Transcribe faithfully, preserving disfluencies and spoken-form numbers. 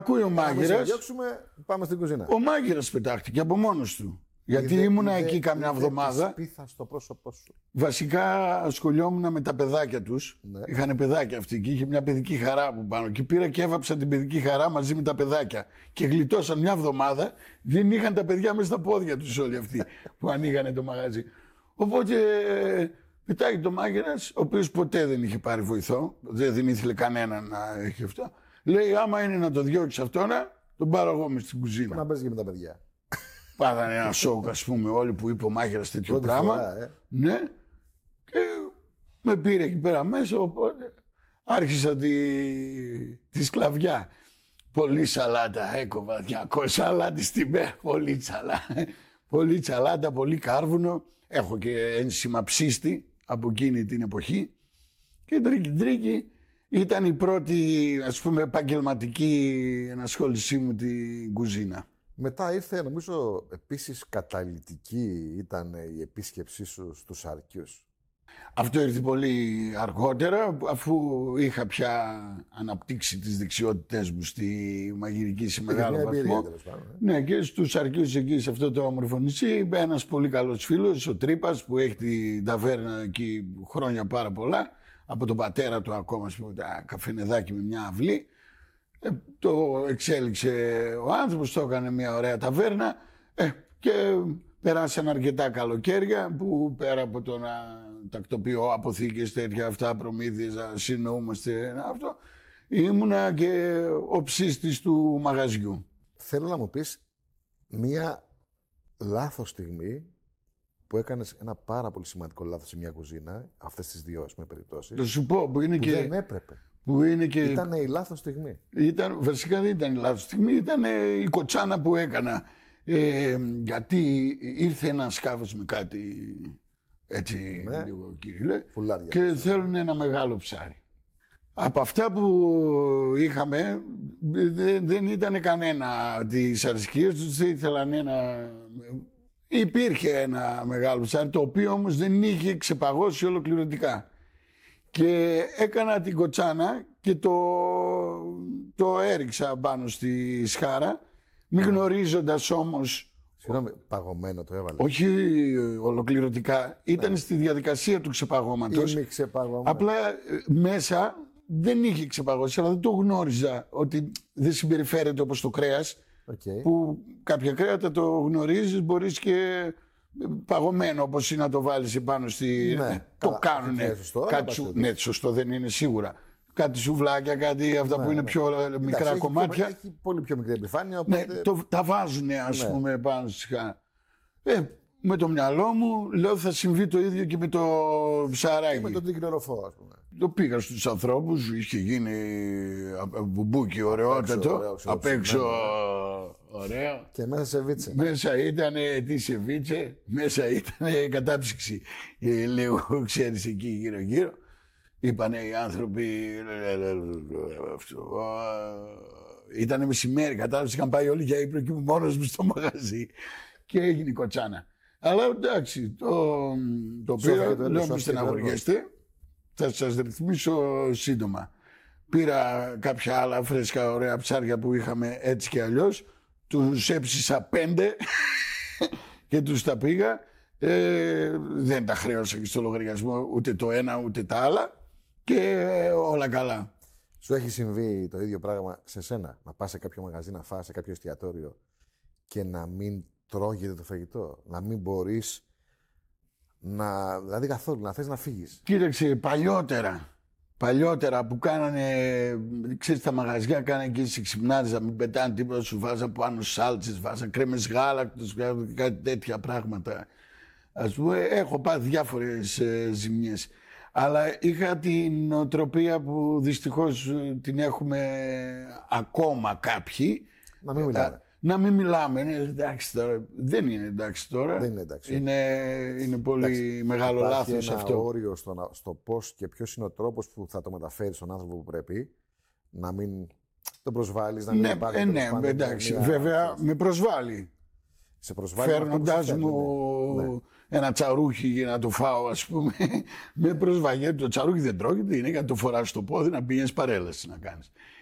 Ακούει ο μάγειρας. Πάμε στην κουζίνα. Ο μάγειρας πετάχτηκε από μόνος του. Γιατί είδε, ήμουνα είδε, εκεί κάμια εβδομάδα. Πίθα στο πρόσωπό σου. Βασικά ασχολιόμουν με τα παιδάκια τους. Ναι. Είχαν παιδάκια αυτοί και είχε μια παιδική χαρά από πάνω. Και πήρα και έβαψα την παιδική χαρά μαζί με τα παιδάκια. Και γλιτώσαν μια εβδομάδα. Δεν είχαν τα παιδιά μέσα στα πόδια τους όλοι αυτοί που ανοίγανε το μαγαζί. Οπότε πετάει το μάγειρας, ο οποίος ποτέ δεν είχε πάρει βοηθό. Δεν ήθελε κανένα να έχει αυτό. Λέει, άμα είναι να το διώξει αυτό, να τον πάρω εγώ μες στην κουζίνα. Να παίζει και με τα παιδιά. Πάθανε ένα σοκ, ας πούμε, όλοι που είπε ο μάγειρας τέτοιο Πρώτη πράγμα. Φορά, ε. Ναι. Και με πήρε εκεί πέρα μέσα, οπότε άρχισα τη, τη σκλαβιά. Πολύ σαλάτα έκοβα, διακόσια σαλάτες στην μέρα, πολύ σαλάτα. Πολύ τσαλάτα, πολύ κάρβουνο. Έχω και ένσημα ψήστη από εκείνη την εποχή. Και τρίκι τρίκι. Ήταν η πρώτη, ας πούμε, επαγγελματική ενασχόλησή μου την κουζίνα. Μετά ήρθε, νομίζω, επίσης καταλυτική ήταν η επίσκεψή σου στους Αρκιούς. Αυτό ήρθε πολύ αργότερα, αφού είχα πια αναπτύξει τις δεξιότητές μου στη μαγειρική σε μεγάλο βαθμό. Ναι, και στους Αρκιούς εκεί, σε αυτό το όμορφο νησί, ένας πολύ καλός φίλος, ο Τρύπας, που έχει την ταβέρνα εκεί χρόνια πάρα πολλά, από τον πατέρα του ακόμα, τα καφενεδάκι με μια αυλή. Ε, το εξέλιξε ο άνθρωπος, το έκανε μια ωραία ταβέρνα ε, και περάσαν αρκετά καλοκαίρια που πέρα από το να τακτοποιώ αποθήκες, τέτοια αυτά, προμήθειες, να συνοούμαστε αυτό, ήμουνα και ο ψήστης του μαγαζιού. Θέλω να μου πεις μία λάθος στιγμή που έκανες ένα πάρα πολύ σημαντικό λάθος σε μια κουζίνα, αυτές τις δύο ας πούμε περιπτώσεις. Το σου πω που είναι που και... δεν έπρεπε. Που είναι και... Ήταν η λάθος στιγμή. Ήταν, βασικά δεν ήταν η λάθος στιγμή, ήταν η κοτσάνα που έκανα. Ε, γιατί ήρθε ένα σκάφος με κάτι έτσι ναι. λίγο κύριε Φουλάρια. Και θέλουν ένα μεγάλο ψάρι. Από αυτά που είχαμε δεν, δεν ήταν κανένα τις αρισκίες τους, ήθελαν ένα... Υπήρχε ένα μεγάλο ψάρι, το οποίο όμως δεν είχε ξεπαγώσει ολοκληρωτικά. Και έκανα την κοτσάνα και το, το έριξα πάνω στη σχάρα, μη γνωρίζοντας όμως... Συγγνώμη, παγωμένο το έβαλε. Όχι ολοκληρωτικά, ήταν ναι. στη διαδικασία του ξεπαγώματος. Είμαι ξεπαγωμένο. Απλά μέσα δεν είχε ξεπαγώσει, αλλά δεν το γνώριζα ότι δεν συμπεριφέρεται όπως το κρέας. Okay. Που κάποια κρέατα το γνωρίζεις, μπορείς και παγωμένο όπως είναι να το βάλεις επάνω στη... Ναι, το καλά, κάνουνε. Σωστό, κάτι σου... Ναι, σωστό δεν είναι σίγουρα. Κάτι σουβλάκια, κάτι αυτά ναι, που είναι ναι. πιο μικρά Εντάξει, κομμάτια. Έχει, έχει πολύ πιο μικρή επιφάνεια. Οπότε... Ναι, το, τα βάζουνε ας ναι. πούμε πάνω στη σχάρα. Ε, με το μυαλό μου λέω θα συμβεί το ίδιο και με το ψαράκι. Και με τον τυκλεροφό ας πούμε. Το πήγα στους ανθρώπους, είχε γίνει μπουμπούκι ωραιότατο, απ' έξω ωραίο. Και μέσα σεβίτσε. Μέσα ήταν τι σεβίτσε, μέσα ήταν κατάψυξη. Ε, λίγο ξέρεις εκεί γύρω γύρω. Είπανε οι άνθρωποι, ήταν μεσημέρι, κατάλαβες, είχαν πάει όλοι για ύπνο και ήμουν μόνος μου στο μαγαζί. Και έγινε η κοτσάνα. Αλλά εντάξει, το, το πήρα, λέω μην στεναχωριέστε, θα σας ρυθμίσω σύντομα. Πήρα κάποια άλλα φρέσκα ωραία ψάρια που είχαμε έτσι και αλλιώς, τους έψησα πέντε και τους τα πήγα. Ε, δεν τα χρέωσα και στο λογαριασμό ούτε το ένα ούτε τα άλλα και όλα καλά. Σου έχει συμβεί το ίδιο πράγμα σε σένα, να πας σε κάποιο μαγαζί, να φας σε κάποιο εστιατόριο και να μην τρώγεται το φαγητό, να μην μπορείς να, δηλαδή καθόλου, να θες να φύγεις? Κοίταξε, παλιότερα, παλιότερα που κάνανε, ξέρεις, τα μαγαζιά κάνανε και εσύ ξυπνάδες, να μην πετάνε τίποτα, σου βάζαν πάνω σάλτσες, βάζαν κρέμες γάλακτος, κάτι τέτοια πράγματα. Ας πούμε, έχω πάθει διάφορες ε, ζημιές. Αλλά είχα την νοοτροπία που δυστυχώς την έχουμε ακόμα κάποιοι. Να μην μιλάμε. Να μην μιλάμε. Είναι εντάξει τώρα. Δεν είναι εντάξει τώρα. Δεν είναι εντάξει. Είναι, είναι πολύ εντάξει, μεγάλο λάθος αυτό. Υπάρχει ένα όριο στο, στο πώς και ποιος είναι ο τρόπος που θα το μεταφέρεις στον άνθρωπο που πρέπει. Να μην τον προσβάλλεις, να μην ναι, υπάρχει. Ε, ναι, ναι εντάξει. Μία, βέβαια μία, με προσβάλλει. Σε προσβάλλει. Φέρνοντας μου ναι. Ναι. ένα τσαρούχι για να το φάω, ας πούμε. Με προσβαγέ. Το τσαρούχι δεν τρώγεται. Είναι για να το φοράς στο πόδι, να πηγαίνεις παρέλαση να κάνεις.